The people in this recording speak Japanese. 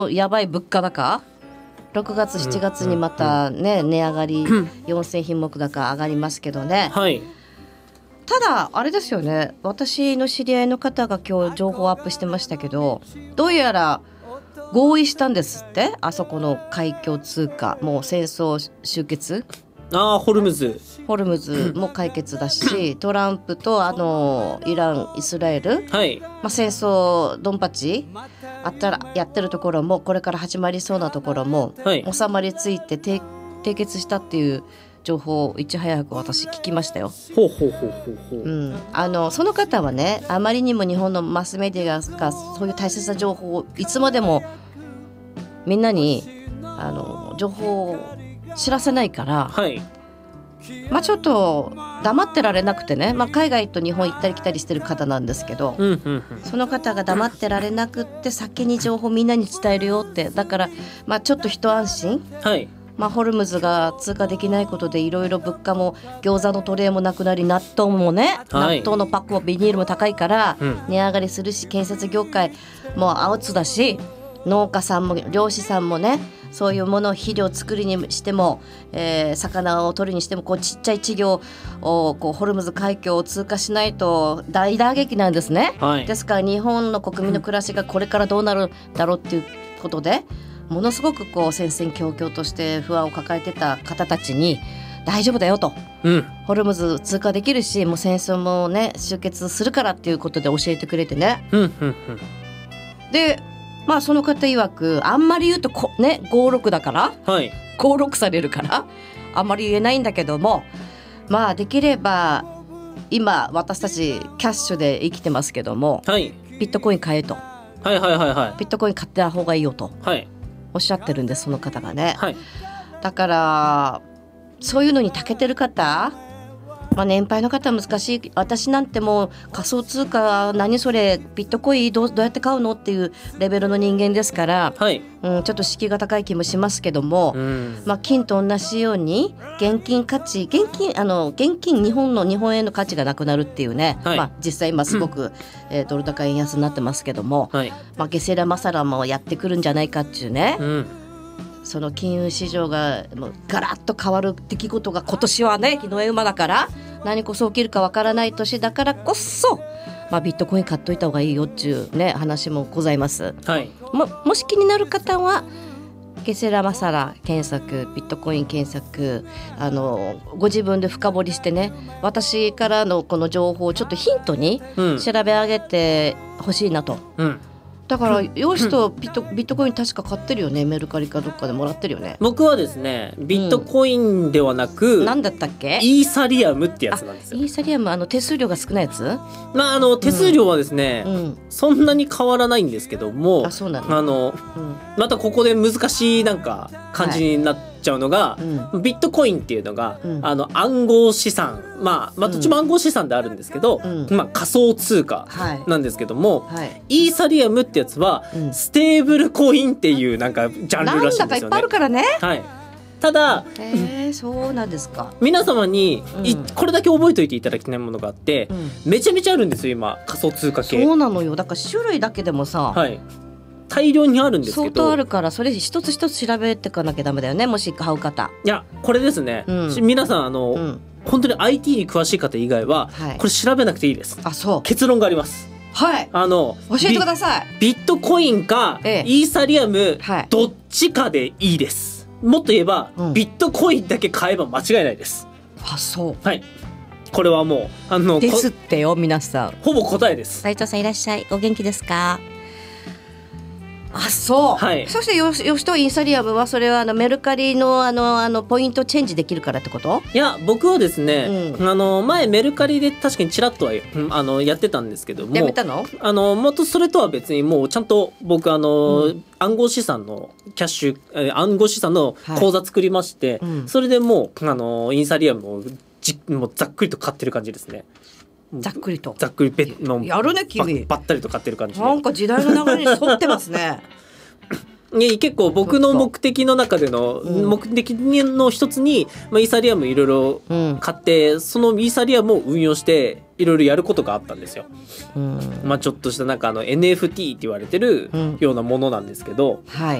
やばい物価高、6月7月にまたね、値上がり4000品目高上がりますけどね、 はい、 ただあれですよね、私の知り合いの方が今日情報アップしてましたけど、どうやら合意したんですって、あそこの海峡通貨、もう戦争終結、 ホルムズも解決だしトランプとイランイスラエル、 はい、 戦争ドンパチあったらやってるところも、これから始まりそうなところも、 はい、 収まりついて締結したっていう情報をいち早く私聞きましたよ。 ほうほうほうほうほう、 その方はね、あまりにも日本のマスメディアがそういう大切な情報をいつまでもみんなに情報を知らせないから、 はい、 ちょっと黙ってられなくてね、海外と日本行ったり来たりしてる方なんですけど、その方が黙ってられなくって先に情報みんなに伝えるよって、だからちょっと一安心、 はい、 ホルムズが通過できないことでいろいろ物価も餃子のトレーもなくなり、納豆もね、 はい、 納豆のパックもビニールも高いから値上がりするし、建設業界もアウツだし、農家さんも漁師さんもね、そういうものを肥料作りにしても、魚を取るにしてもちっちゃい稚魚をホルムズ海峡を通過しないと大打撃なんですね、 はい、 ですから日本の国民の暮らしがこれからどうなるだろうっていうことで、ものすごく戦々恐々として不安を抱えてた方たちに大丈夫だよと、ホルムズ通過できるし、もう戦争もね終結するからっていうことで教えてくれてね、でその方曰く、あんまり言うと56だから、 はい、 56されるからあんまり言えないんだけども、できれば今私たちキャッシュで生きてますけども、 はい、 ビットコイン買えと、 はいはいはいはい、 ビットコイン買った方がいいよと、 はい、 おっしゃってるんです、その方がね、 はい、 だからそういうのに長けてる方、年配の方は難しい。私なんてもう仮想通貨何それ、ビットコインどうやって買うのっていうレベルの人間ですから、 はい、 ちょっと敷居が高い気もしますけども、金と同じように現金日本円の価値がなくなるっていうね、 はい、 実際今すごく、ドル高円安になってますけども、 はい、 ゲセラマサラもやってくるんじゃないかっていうね、その金融市場がもうガラッと変わる出来事が今年はね、日の絵馬だから何こそ起きるかわからない年だからこそ、ビットコイン買っといた方がいいよっていうね話もございます、 はい、 もし気になる方はゲセラマサラ検索、ビットコイン検索、ご自分で深掘りしてね、私からのこの情報をちょっとヒントに調べ上げてほしいなと、だからヨシとビットコイン確か買ってるよね、メルカリかどっかでもらってるよね。 僕はですね、ビットコインではなく、 何だったっけ、 イーサリアムってやつなんですよ。 イーサリアム、手数料が少ないやつ、 手数料はですね、そんなに変わらないんですけども、 そうなの、 またここで難しい感じになっちゃうのが、ビットコインっていうのが、暗号資産、どっちも暗号資産であるんですけど、仮想通貨なんですけども、イーサリアムってやつは、ステーブルコインっていうジャンルらしいんですよね。 なんだかいっぱいあるからね、 ただ、 そうなんですか。 皆様に、これだけ覚えておいていただきたいものがあって、めちゃめちゃあるんですよ今、仮想通貨系。 そうなのよ、だから種類だけでもさ、 大量にあるんですけど、 相当あるから、それ一つ一つ調べていかなきゃダメだよね、もし買う方。 いや、これですね、皆さん本当に IT に詳しい方以外は、これ調べなくていいです。結論があります。教えてください。ビットコインか、イーサリアム、どっちかでいいです。もっと言えば、ビットコインだけ買えば間違いないです。これはもうですってよ、皆さん。 ほぼ答えです。 斉藤さんいらっしゃい、お元気ですか。そしてヨシとイーサリアムは、それはメルカリのポイントチェンジできるからってこと？ いや、僕はですね、前メルカリで確かにちらっとはやってたんですけども、 やめたの？ もっとそれとは別に、もうちゃんと僕暗号資産のキャッシュ、暗号資産の口座作りまして、それでもうイーサリアムをもうざっくりと買ってる感じですね。 ざっくりとやるね君。ばったりと買ってる感じで、 なんか時代の流れに沿ってますね結構僕の目的の中での目的の一つに、イーサリアムいろいろ買って、そのイーサリアムを運用していろいろやることがあったんですよ。ちょっとしたなんかNFT って言われてるようなものなんですけど、